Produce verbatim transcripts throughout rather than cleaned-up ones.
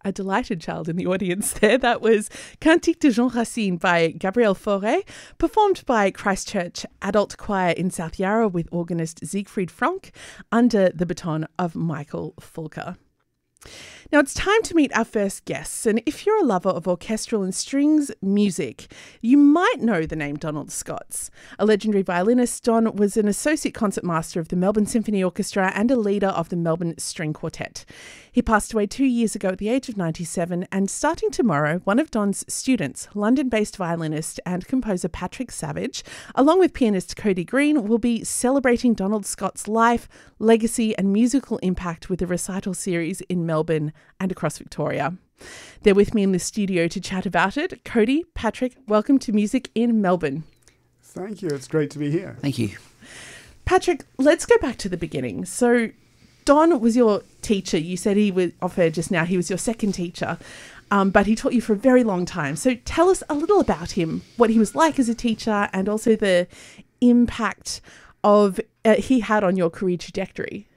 a delighted child in the audience there. That was Cantique de Jean Racine by Gabriel Fauré, performed by Christchurch Adult Choir in South Yarra with organist Siegfried Frank under the baton of Michael Fulker. Now it's time to meet our first guests, and if you're a lover of orchestral and strings music, you might know the name Donald Scotts. A legendary violinist, Don was an associate concertmaster of the Melbourne Symphony Orchestra and a leader of the Melbourne String Quartet. He passed away two years ago at the age of ninety-seven, and starting tomorrow, one of Don's students, London-based violinist and composer Patrick Savage, along with pianist Cody Green, will be celebrating Donald Scotts' life, legacy and musical impact with a recital series in Melbourne and across Victoria. They're with me in the studio to chat about it. Cody, Patrick, welcome to Music in Melbourne. Thank you. It's great to be here. Thank you. Patrick, let's go back to the beginning. So Don was your teacher. You said he was off air just now. He was your second teacher, um, but he taught you for a very long time. So tell us a little about him, what he was like as a teacher, and also the impact of uh, he had on your career trajectory.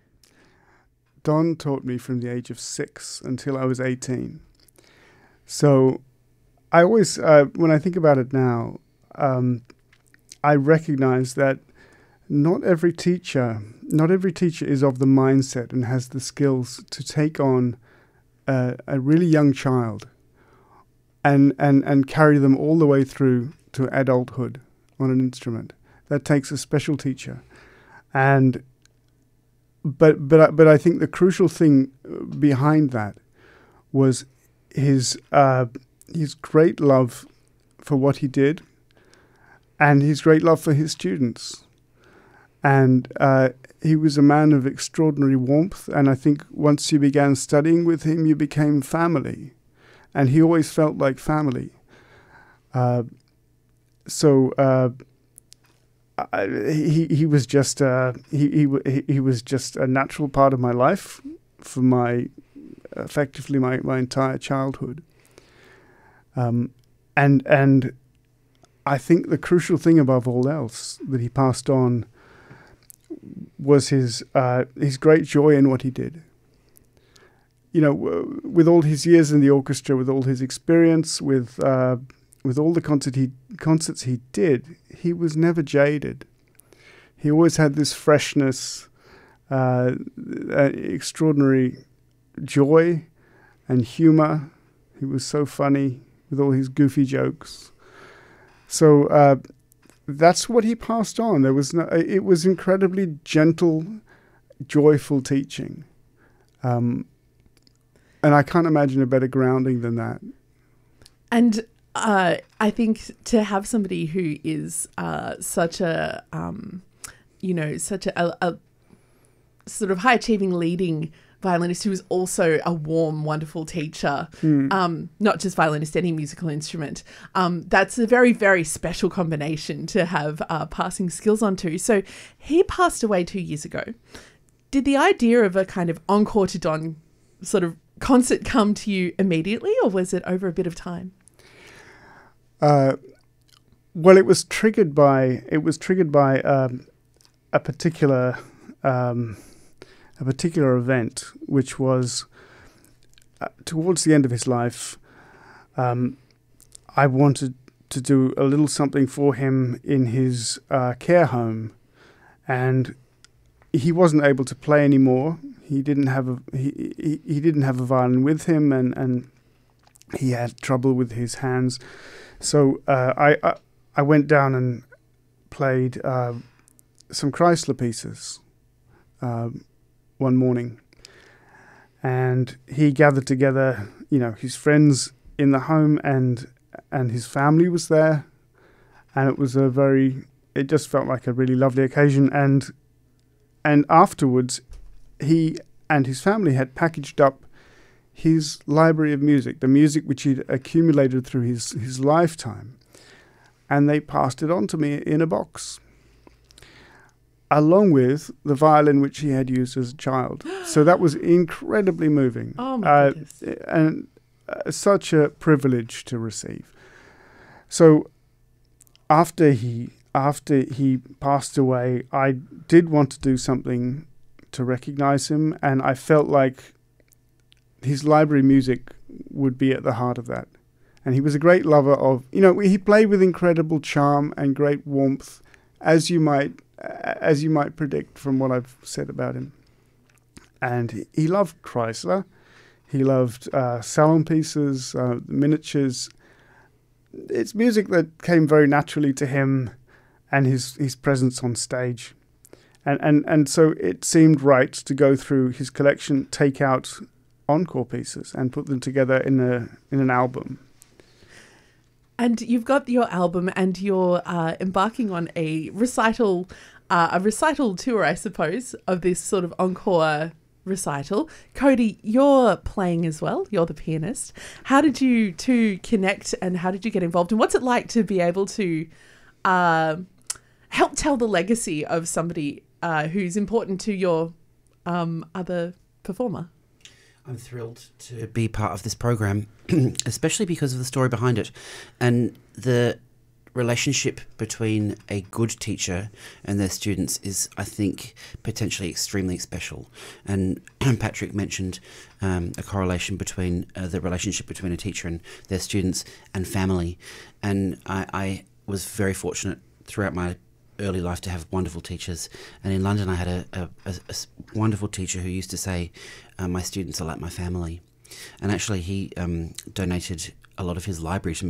Don taught me from the age of six until I was eighteen. So I always, uh, when I think about it now, um, I recognize that not every teacher, not every teacher is of the mindset and has the skills to take on uh, a really young child and, and, and carry them all the way through to adulthood on an instrument. That takes a special teacher. And But but but I think the crucial thing behind that was his uh, his great love for what he did, and his great love for his students, and uh, he was a man of extraordinary warmth. And I think once you began studying with him, you became family, and he always felt like family. Uh, so. Uh, I, he he was just uh, he, he he was just a natural part of my life for my effectively my, my entire childhood. Um, and and I think the crucial thing above all else that he passed on was his uh, his great joy in what he did. You know, w- with all his years in the orchestra, with all his experience, with uh, with all the concert he, concerts he did, he was never jaded. He always had this freshness, uh, uh, extraordinary joy and humor. He was so funny with all his goofy jokes. So uh, that's what he passed on. There was no, it was incredibly gentle, joyful teaching. Um, and I can't imagine a better grounding than that. And Uh, I think to have somebody who is uh, such a, um, you know, such a, a, a sort of high-achieving leading violinist who is also a warm, wonderful teacher, mm. um, not just violinist, any musical instrument, um, that's a very, very special combination to have uh, passing skills onto. So he passed away two years ago. Did the idea of a kind of encore to Don sort of concert come to you immediately, or was it over a bit of time? Uh, well, it was triggered by it was triggered by um, a particular um, a particular event, which was uh, towards the end of his life. Um, I wanted to do a little something for him in his uh, care home, and he wasn't able to play anymore. He didn't have a he he, he didn't have a violin with him, and, and he had trouble with his hands. So uh, I, I I went down and played uh, some Chrysler pieces uh, one morning, and he gathered together, you know, his friends in the home, and and his family was there, and it was a very it just felt like a really lovely occasion. And and afterwards, he and his family had packaged up his library of music, the music which he'd accumulated through his, his lifetime, and they passed it on to me in a box, along with the violin which he had used as a child. So that was incredibly moving. Oh my uh, goodness. And uh, such a privilege to receive. So after he after he passed away, I did want to do something to recognize him, and I felt like his library music would be at the heart of that. And he was a great lover of, you know, he played with incredible charm and great warmth, as you might, as you might predict from what I've said about him. And he, he loved Kreisler. He loved uh, salon pieces, uh, miniatures. It's music that came very naturally to him and his, his presence on stage. And, and and so it seemed right to go through his collection, take out encore pieces and put them together in a in an album. And you've got your album, and you're uh, embarking on a recital, uh, a recital tour, I suppose, of this sort of encore recital. Cody, you're playing as well. You're the pianist. How did you two connect, and how did you get involved? And what's it like to be able to uh, help tell the legacy of somebody uh, who's important to your um, other performer? I'm thrilled to be part of this program, especially because of the story behind it and the relationship between a good teacher and their students is, I think, potentially extremely special. And Patrick mentioned um, a correlation between uh, the relationship between a teacher and their students and family. And I, I was very fortunate throughout my early life to have wonderful teachers, and in London I had a, a, a, a wonderful teacher who used to say, uh, my students are like my family. And actually he um, donated a lot of his library to